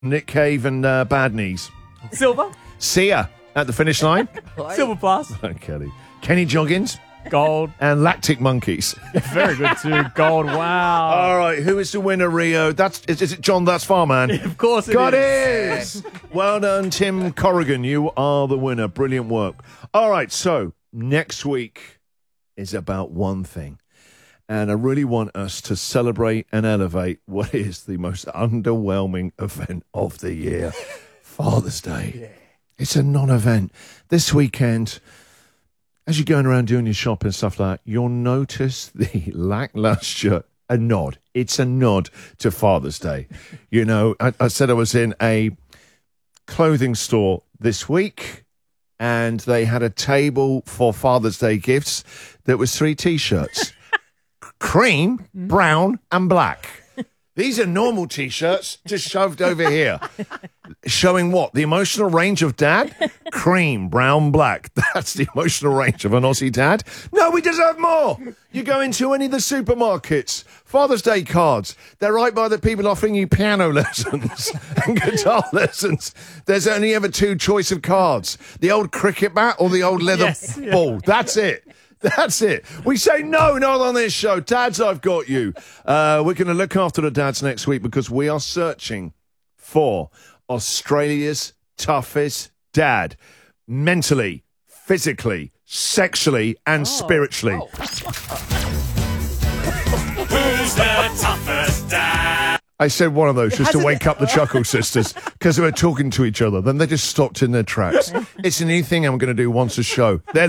Nick Cave and Bad Knees. Silver. Sia at the finish line. Silver plus. Kelly. Kenny Joggins. Gold. And Lactic Monkeys. Very good too. Gold. Wow. All right, who is the winner, Rio? Is it John That's Far Man? Of course it God is. is. Well done, Tim Corrigan. You are the winner. Brilliant work. All right, so next week is about one thing. And I really want us to celebrate and elevate what is the most underwhelming event of the year, Father's Day. Yeah. It's a non-event. This weekend, as you're going around doing your shopping and stuff like that, you'll notice the lackluster nod. It's a nod to Father's Day. You know, I said I was in a clothing store this week, and they had a table for Father's Day gifts that was 3 T-shirts. Cream, brown, and black. These are normal T-shirts just shoved over here. Showing what? The emotional range of dad? Cream, brown, black. That's the emotional range of an Aussie dad. No, we deserve more. You go into any of the supermarkets, Father's Day cards. They're right by the people offering you piano lessons and guitar lessons. There's only ever 2 choice of cards. The old cricket bat or the old leather ball. That's it. That's it. We say no, not on this show. Dads, I've got you. We're going to look after the dads next week because we are searching for Australia's toughest dad. Mentally, physically, sexually, and spiritually. Who's the toughest dad? I said one of those just to wake up the Chuckle Sisters because they were talking to each other. Then they just stopped in their tracks. It's a new thing I'm going to do once a show. They're